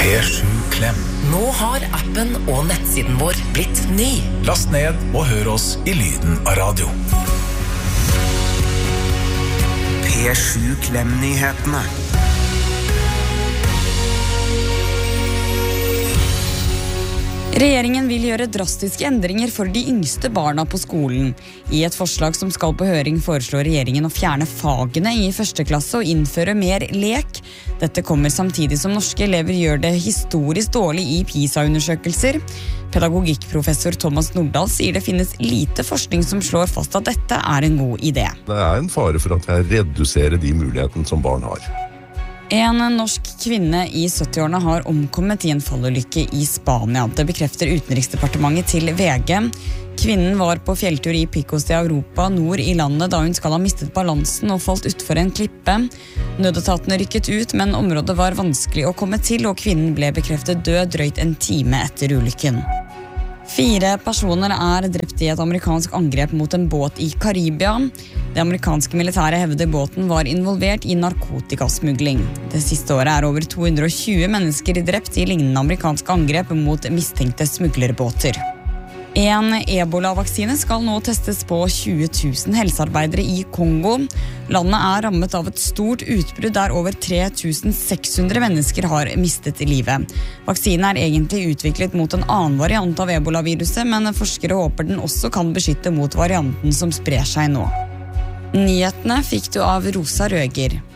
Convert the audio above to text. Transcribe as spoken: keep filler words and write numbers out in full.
P sju Klem. Nå har appen og nettsiden vår blitt ny. Last ned og hør oss i lyden av radio. P sju Klem-nyhetene. Regjeringen vil gjøre drastiske endringer for de yngste barna på skolen. I et forslag som skal på høring foreslår regjeringen å fjerne fagene i første klasse og innføre mer lek. Dette kommer samtidig som norske elever gjør det historisk dårlig i PISA-undersøkelser. Pedagogikkprofessor Thomas Nordahl sier det finnes lite forskning som slår fast at dette er en god idé. Det er en fare for at jeg reduserer de mulighetene som barn har. En norsk kvinne i sytti-årene har omkommet i en fallulykke i Spania. Det bekrefter Utenriksdepartementet til V G. Kvinnen var på fjelltur i Picos de Europa nord i landet da hun skal ha mistet balansen og falt utfor en klippe. Nødetatene rykket ut, men området var vanskelig å komme til, og kvinnen ble bekreftet død drøyt en time etter ulykken. Fire personer er drept i et amerikansk angrep mot en båt i Karibia. Det amerikanske militæret hevder båten var involvert i narkotikasmugling. Det siste året er over to hundre og tjue mennesker drept i lignende amerikanske angrep mot mistenkte smuglerbåter. En ebola-vaksine skal nå testes på tjue tusen helsearbeidere i Kongo. Landet er rammet av et stort utbrudd der over tre tusen seks hundre mennesker har mistet livet. Vaksinen er egentlig utviklet mot en annen variant av ebola-viruset, men forskere håper den også kan beskytte mot varianten som sprer seg nå. Nyhetene fikk du av Rosa Røger.